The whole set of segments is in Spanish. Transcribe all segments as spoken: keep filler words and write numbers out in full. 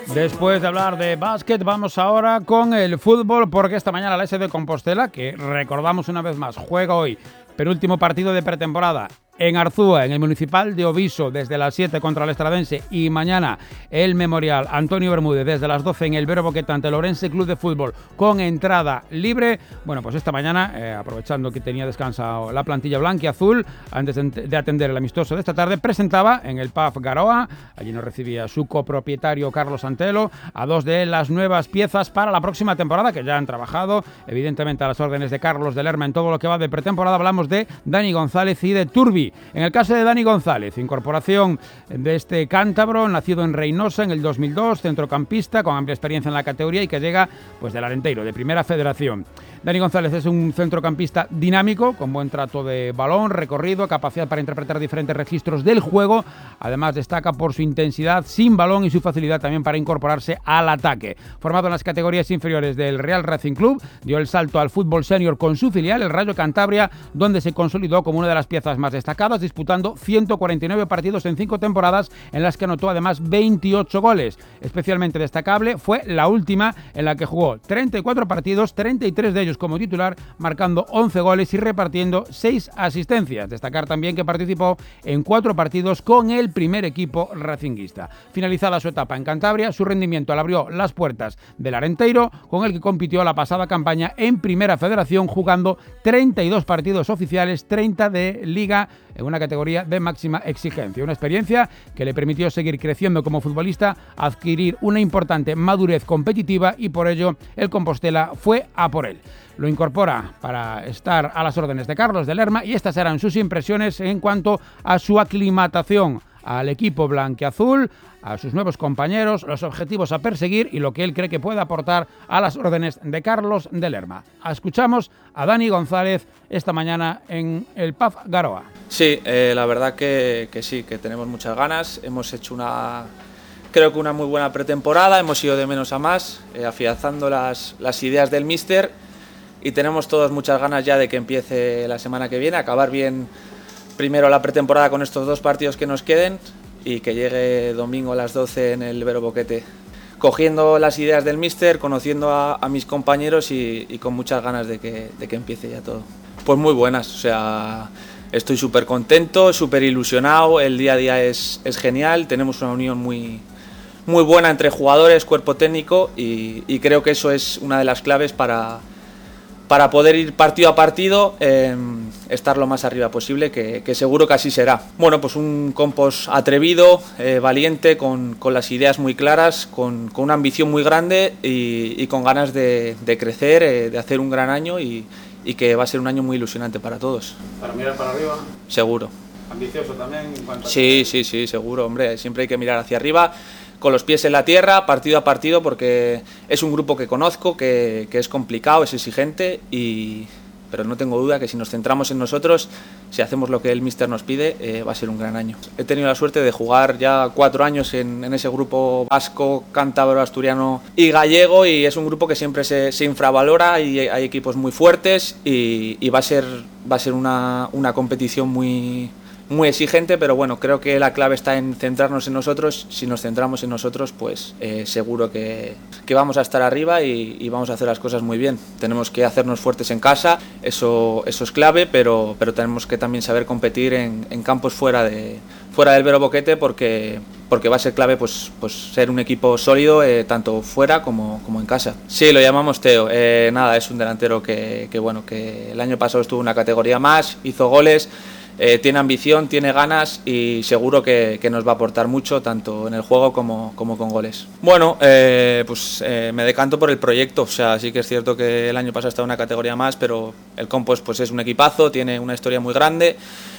Después de hablar de básquet, vamos ahora con el fútbol, porque esta mañana la S D Compostela, que recordamos una vez más, juega hoy penúltimo partido de pretemporada en Arzúa, en el Municipal de Oviso, desde las siete contra el Estradense, y mañana el Memorial Antonio Bermúdez desde las doce en el Vero Boqueta ante el Ourense Club de Fútbol con entrada libre. Bueno, pues esta mañana, eh, aprovechando que tenía descansado la plantilla blanquiazul, antes de atender el amistoso de esta tarde, presentaba en el P A F Garoa, allí nos recibía su copropietario Carlos Antelo, a dos de las nuevas piezas para la próxima temporada, que ya han trabajado, evidentemente a las órdenes de Carlos de Lerma en todo lo que va de pretemporada. Hablamos de Dani González y de Turbi. En el caso de Dani González, incorporación de este cántabro, nacido en Reynosa en el dos mil dos, centrocampista con amplia experiencia en la categoría y que llega pues del Arenteiro, de Primera Federación. Dani González es un centrocampista dinámico, con buen trato de balón, recorrido, capacidad para interpretar diferentes registros del juego. Además destaca por su intensidad sin balón y su facilidad también para incorporarse al ataque. Formado en las categorías inferiores del Real Racing Club, dio el salto al fútbol senior con su filial, el Rayo Cantabria, donde se consolidó como una de las piezas más destacadas, disputando ciento cuarenta y nueve partidos en cinco temporadas, en las que anotó además veintiocho goles. Especialmente destacable fue la última, en la que jugó treinta y cuatro partidos, treinta y tres de ellos como titular, marcando once goles y repartiendo seis asistencias. Destacar también que participó en cuatro partidos con el primer equipo racinguista. Finalizada su etapa en Cantabria, su rendimiento le abrió las puertas del Arenteiro, con el que compitió la pasada campaña en Primera Federación, jugando treinta y dos partidos oficiales, treinta de Liga, en una categoría de máxima exigencia. Una experiencia que le permitió seguir creciendo como futbolista, adquirir una importante madurez competitiva, y por ello el Compostela fue a por él. Lo incorpora para estar a las órdenes de Carlos de Lerma, y estas serán sus impresiones en cuanto a su aclimatación al equipo blanquiazul, a sus nuevos compañeros, los objetivos a perseguir y lo que él cree que puede aportar a las órdenes de Carlos de Lerma. Escuchamos a Dani González esta mañana en el P A F Garoa. Sí, eh, la verdad que, que sí, que tenemos muchas ganas. Hemos hecho una, creo que una muy buena pretemporada, hemos ido de menos a más, eh, afianzando las, las ideas del míster, y tenemos todos muchas ganas ya de que empiece la semana que viene, acabar bien primero la pretemporada con estos dos partidos que nos queden, y que llegue domingo a las doce en el Vero Boquete, cogiendo las ideas del míster, conociendo a, a mis compañeros y, y con muchas ganas de que, de que empiece ya todo. Pues muy buenas, o sea, estoy súper contento, súper ilusionado, el día a día es, es genial, tenemos una unión muy, muy buena entre jugadores, cuerpo técnico, y, y creo que eso es una de las claves para, para poder ir partido a partido, eh, estar lo más arriba posible, que, que seguro que así será. Bueno, pues un Compos atrevido, eh, valiente, con, con las ideas muy claras, con, con una ambición muy grande y, y con ganas de, de crecer, eh, de hacer un gran año, y, y que va a ser un año muy ilusionante para todos. ¿Para mirar para arriba? Seguro. ¿Ambicioso también? En cuanto a sí, sí, sí, seguro, hombre, siempre hay que mirar hacia arriba, con los pies en la tierra, partido a partido, porque es un grupo que conozco, que, que es complicado, es exigente, y, pero no tengo duda que si nos centramos en nosotros, si hacemos lo que el míster nos pide, eh, va a ser un gran año. He tenido la suerte de jugar ya cuatro años en, en ese grupo vasco, cántabro, asturiano y gallego, y es un grupo que siempre se, se infravalora, y hay equipos muy fuertes, y, y va a ser, va a ser una, una competición muy... muy exigente, pero bueno, creo que la clave está en centrarnos en nosotros. Si nos centramos en nosotros, pues eh, seguro que, que vamos a estar arriba y, y vamos a hacer las cosas muy bien. Tenemos que hacernos fuertes en casa, eso, eso es clave, pero, pero tenemos que también saber competir en, en campos fuera, de, fuera del Vero Boquete, porque, porque va a ser clave pues, pues ser un equipo sólido, eh, tanto fuera como, como en casa. Sí, lo llamamos Teo. Eh, nada, es un delantero que, que, bueno, que el año pasado estuvo en una categoría más, hizo goles. Eh, tiene ambición, tiene ganas, y seguro que, que nos va a aportar mucho, tanto en el juego como, como con goles. Bueno, eh, pues eh, me decanto por el proyecto. O sea, sí que es cierto que el año pasado estaba en una categoría más, pero el Compos pues es un equipazo, tiene una historia muy grande,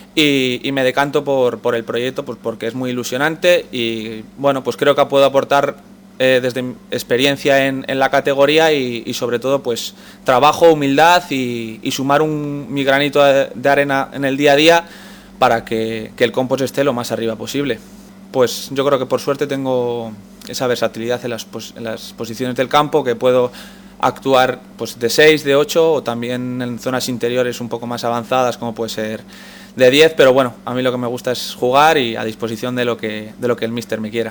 y, y me decanto por, por el proyecto, pues porque es muy ilusionante, y bueno, pues creo que puedo aportar Eh, desde mi experiencia en, en la categoría, y, y sobre todo pues trabajo, humildad, y, y sumar un, mi granito de, de arena en el día a día para que, que el Compos esté lo más arriba posible. Pues yo creo que por suerte tengo esa versatilidad en las, pues, en las posiciones del campo, que puedo actuar pues de seis, de ocho, o también en zonas interiores un poco más avanzadas, como puede ser de diez, pero bueno, a mí lo que me gusta es jugar, y a disposición de lo que, de lo que el míster me quiera.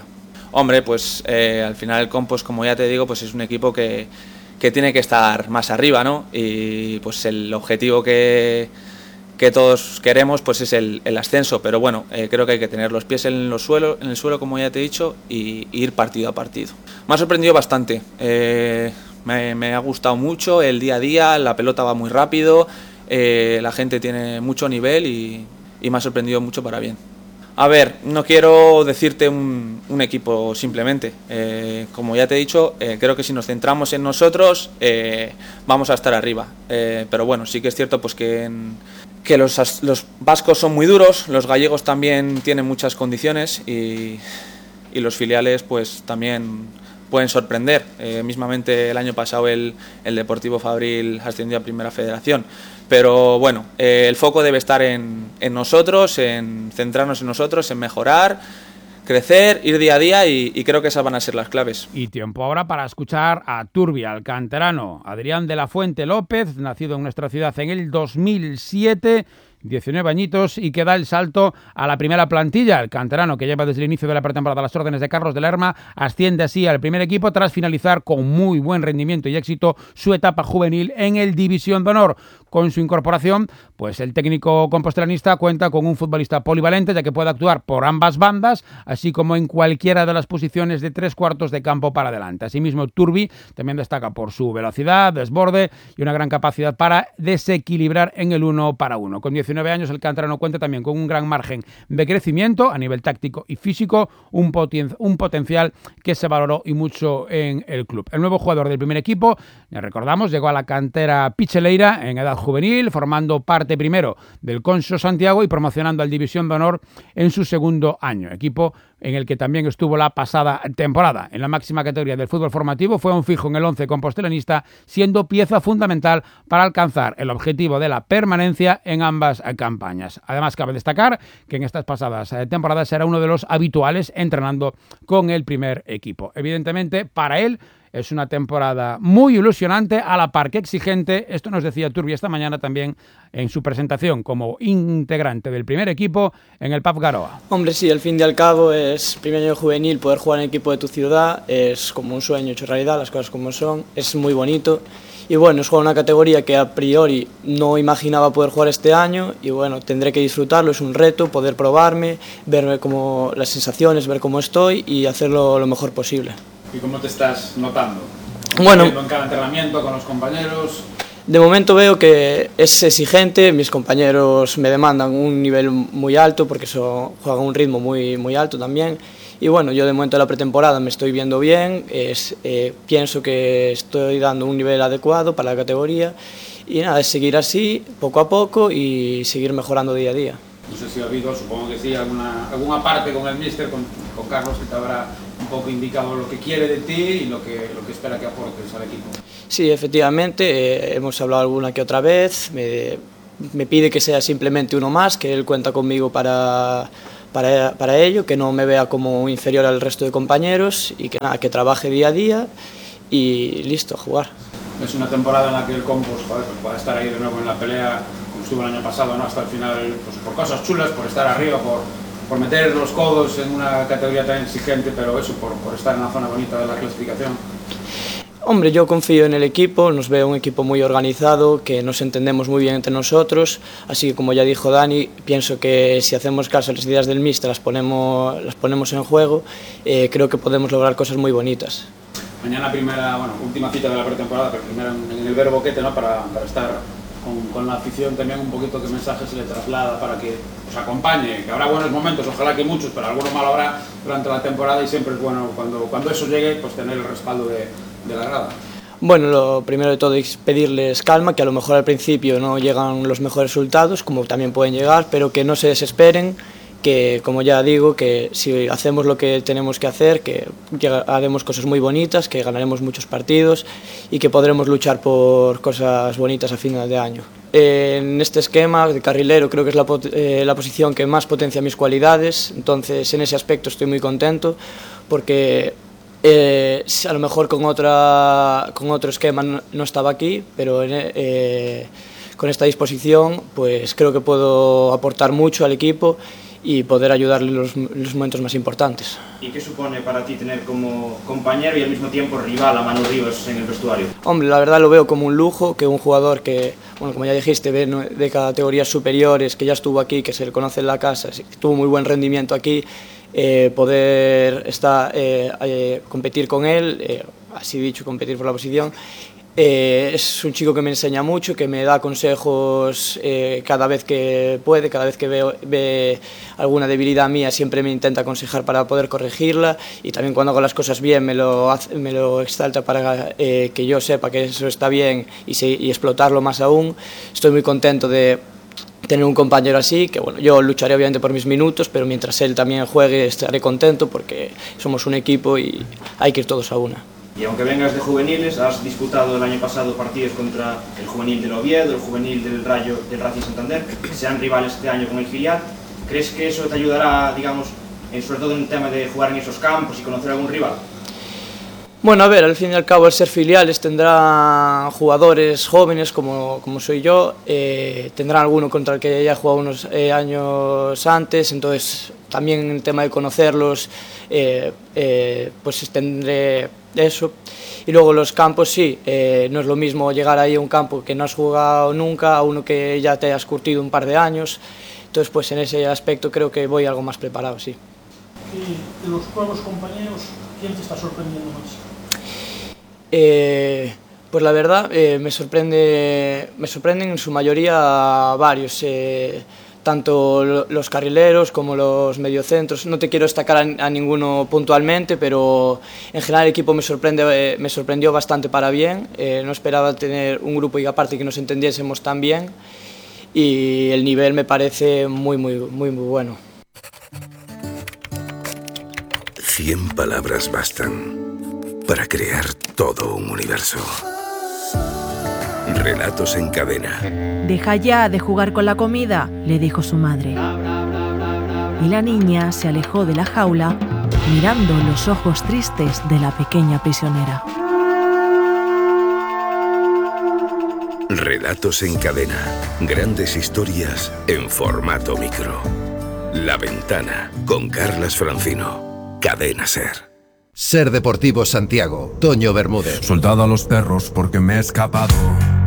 Hombre, pues eh, al final el Compos, como ya te digo, pues es un equipo que, que tiene que estar más arriba, ¿no? Y pues el objetivo que, que todos queremos pues es el, el ascenso, pero bueno, eh, creo que hay que tener los pies en, los suelo, en el suelo, como ya te he dicho, y, y ir partido a partido. Me ha sorprendido bastante, eh, me, me ha gustado mucho el día a día, la pelota va muy rápido, eh, la gente tiene mucho nivel y, y me ha sorprendido mucho para bien. A ver, no quiero decirte un, un equipo simplemente, eh, como ya te he dicho, eh, creo que si nos centramos en nosotros eh, vamos a estar arriba, eh, pero bueno, sí que es cierto pues que, en, que los, los vascos son muy duros, los gallegos también tienen muchas condiciones y, y los filiales pues también pueden sorprender. Eh, mismamente el año pasado el, el Deportivo Fabril ascendió a Primera Federación. Pero bueno, eh, el foco debe estar en, en nosotros, en centrarnos en nosotros, en mejorar, crecer, ir día a día y, y creo que esas van a ser las claves. Y tiempo ahora para escuchar a Turbia, el canterano Adrián de la Fuente López, nacido en nuestra ciudad en el dos mil siete, diecinueve añitos y que da el salto a la primera plantilla. El canterano, que lleva desde el inicio de la pretemporada a las órdenes de Carlos de Lerma, asciende así al primer equipo tras finalizar con muy buen rendimiento y éxito su etapa juvenil en el División de Honor. Con su incorporación, pues el técnico compostelanista cuenta con un futbolista polivalente, ya que puede actuar por ambas bandas, así como en cualquiera de las posiciones de tres cuartos de campo para adelante. Asimismo, Turbi también destaca por su velocidad, desborde y una gran capacidad para desequilibrar en el uno para uno. Con diecinueve años, el canterano cuenta también con un gran margen de crecimiento a nivel táctico y físico, un, poten- un potencial que se valoró y mucho en el club. El nuevo jugador del primer equipo, ya recordamos, llegó a la cantera Picheleira en edad juvenil, formando parte primero del Conso Santiago y promocionando al División de Honor en su segundo año, equipo en el que también estuvo la pasada temporada. En la máxima categoría del fútbol formativo fue un fijo en el once compostelanista, siendo pieza fundamental para alcanzar el objetivo de la permanencia en ambas campañas. Además, cabe destacar que en estas pasadas temporadas era uno de los habituales entrenando con el primer equipo. Evidentemente, para él es una temporada muy ilusionante, a la par que exigente. Esto nos decía Turbi esta mañana también en su presentación como integrante del primer equipo en el P A F Garoa. Hombre, sí, al fin y al cabo es primer año juvenil, poder jugar en el equipo de tu ciudad es como un sueño hecho realidad, las cosas como son, es muy bonito. Y bueno, es jugar una categoría que a priori no imaginaba poder jugar este año y bueno, tendré que disfrutarlo, es un reto, poder probarme, ver cómo, las sensaciones, ver cómo estoy y hacerlo lo mejor posible. ¿Y cómo te estás notando? Bueno, en cada entrenamiento con los compañeros. De momento veo que es exigente, mis compañeros me demandan un nivel muy alto porque son, juegan a un ritmo muy, muy alto también. Y bueno, yo de momento de la pretemporada me estoy viendo bien, es, eh, pienso que estoy dando un nivel adecuado para la categoría y nada, es seguir así poco a poco y seguir mejorando día a día. No sé si ha habido, supongo que sí, alguna, alguna parte con el míster, con, con Carlos, que te habrá un poco indicado lo que quiere de ti y lo que, lo que espera que aportes al equipo. Sí, efectivamente, eh, hemos hablado alguna que otra vez, me, me pide que sea simplemente uno más, que él cuenta conmigo para, para, para ello, que no me vea como inferior al resto de compañeros y que nada, que trabaje día a día y listo, a jugar. Es una temporada en la que el Compos, joder, pues puede estar ahí de nuevo en la pelea, como estuvo el año pasado, ¿no? Hasta el final, pues por cosas chulas, por estar arriba, por, por meter los codos en una categoría tan exigente, pero eso, por, por estar en la zona bonita de la clasificación. Hombre, yo confío en el equipo, nos veo un equipo muy organizado, que nos entendemos muy bien entre nosotros, así que como ya dijo Dani, pienso que si hacemos caso a las ideas del míster, las ponemos, las ponemos en juego, eh, creo que podemos lograr cosas muy bonitas. Mañana primera, bueno, última cita de la pretemporada, pero primero en, en el Verbo Boquete, ¿no? Para, para estar con, con la afición también un poquito, qué mensaje se le traslada para que os acompañe, que habrá buenos momentos, ojalá que muchos, pero alguno malo habrá durante la temporada y siempre es bueno cuando, cuando eso llegue, pues tener el respaldo de, de la grada. Bueno, lo primero de todo es pedirles calma, que a lo mejor al principio no llegan los mejores resultados, como también pueden llegar, pero que no se desesperen, que como ya digo, que si hacemos lo que tenemos que hacer, que haremos cosas muy bonitas, que ganaremos muchos partidos y que podremos luchar por cosas bonitas a final de año. En este esquema de carrilero creo que es la, eh, la posición que más potencia mis cualidades, entonces en ese aspecto estoy muy contento porque eh, a lo mejor con, otra, con otro esquema no, no estaba aquí, pero eh, con esta disposición pues creo que puedo aportar mucho al equipo y poder ayudarle en los, los momentos más importantes. ¿Y qué supone para ti tener como compañero y al mismo tiempo rival a Manu Rivas en el vestuario? Hombre, la verdad lo veo como un lujo, que un jugador que, bueno, como ya dijiste, de categorías superiores, que ya estuvo aquí, que se le conoce en la casa, que tuvo muy buen rendimiento aquí, eh, poder estar, eh, eh, competir con él, eh, así dicho, competir por la posición. Eh, es un chico que me enseña mucho, que me da consejos eh, cada vez que puede, cada vez que ve, ve alguna debilidad mía siempre me intenta aconsejar para poder corregirla, y también cuando hago las cosas bien me lo, hace, me lo exalta para eh, que yo sepa que eso está bien y, se, y explotarlo más aún. Estoy muy contento de tener un compañero así, que bueno, yo lucharé obviamente por mis minutos, pero mientras él también juegue estaré contento porque somos un equipo y hay que ir todos a una. Y aunque vengas de juveniles, has disputado el año pasado partidos contra el juvenil del Oviedo, el juvenil del Rayo, del Racing Santander, que sean rivales este año con el filial. ¿Crees que eso te ayudará, digamos, en, sobre todo en el tema de jugar en esos campos y conocer a algún rival? Bueno, a ver, al fin y al cabo, al ser filiales tendrán jugadores jóvenes como, como soy yo, eh, tendrán alguno contra el que ya he jugado unos eh, años antes, entonces también en el tema de conocerlos, eh, eh, pues tendré eso. Y luego los campos sí, eh, no es lo mismo llegar ahí a un campo que no has jugado nunca, a uno que ya te has curtido un par de años, entonces pues en ese aspecto creo que voy algo más preparado, sí. Y de los nuevos compañeros, ¿quién te está sorprendiendo más? Eh, pues la verdad eh, me sorprende, me sorprenden en su mayoría varios, eh, tanto los carrileros como los mediocentros. No te quiero destacar a, a ninguno puntualmente, pero en general el equipo me, sorprende, eh, me sorprendió bastante para bien. Eh, no esperaba tener un grupo y aparte que nos entendiésemos tan bien, y el nivel me parece muy, muy, muy, muy bueno. Cien palabras bastan para crear todo un universo. Relatos en cadena. Deja ya de jugar con la comida, le dijo su madre. Y la niña se alejó de la jaula, mirando los ojos tristes de la pequeña prisionera. Relatos en cadena. Grandes historias en formato micro. La Ventana, con Carlas Francino. Cadena Ser. Ser Deportivo Santiago, Toño Bermúdez. Soltado a los perros porque me he escapado.